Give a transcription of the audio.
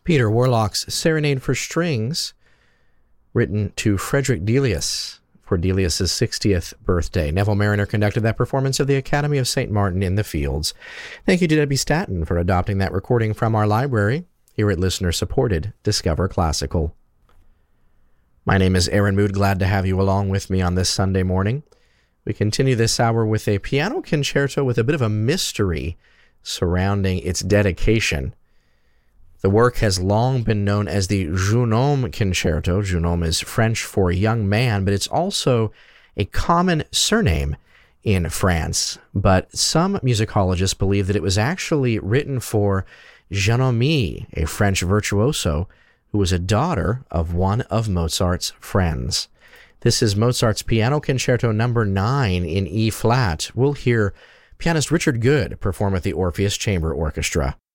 Peter Warlock's Serenade for Strings, written to Frederick Delius for Delius's 60th birthday. Neville Mariner conducted that performance of the Academy of St. Martin in the Fields. Thank you to Debbie Staton for adopting that recording from our library here at listener-supported Discover Classical. My name is Aaron Mood. Glad to have you along with me on this Sunday morning. We continue this hour with a piano concerto with a bit of a mystery surrounding its dedication. The work has long been known as the Jeune Homme Concerto. Jeune Homme is French for young man, but it's also a common surname in France. But some musicologists believe that it was actually written for Jeanne Amie, a French virtuoso who was a daughter of one of Mozart's friends. This is Mozart's Piano Concerto No. 9 in E-flat. We'll hear pianist Richard Good perform with the Orpheus Chamber Orchestra.